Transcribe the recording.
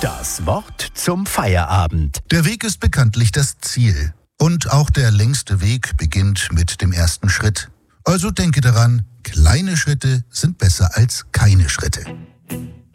Das Wort zum Feierabend. Der Weg ist bekanntlich das Ziel. Und auch der längste Weg beginnt mit dem ersten Schritt. Also denke daran, kleine Schritte sind besser als keine Schritte.